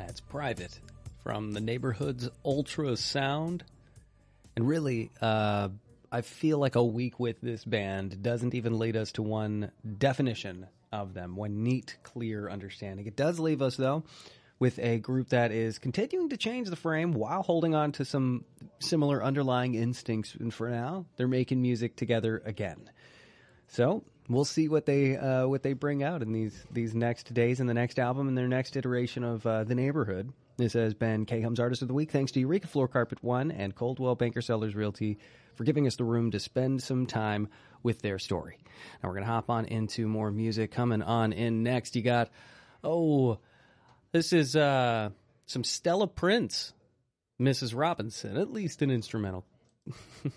That's Private from the Neighborhood's Ultrasound. And really, I feel like a week with this band doesn't even lead us to one definition of them, one neat, clear understanding. It does leave us, though, with a group that is continuing to change the frame while holding on to some similar underlying instincts. And for now, they're making music together again. So we'll see what they bring out in these next days and the next album and their next iteration of The Neighborhood. This has been K-Hum's Artist of the Week. Thanks to Eureka Floor Carpet One and Coldwell Banker Sellers Realty for giving us the room to spend some time with their story. Now we're going to hop on into more music. Coming on in next, you got, this is some Stella Prince, Mrs. Robinson, at least an instrumental.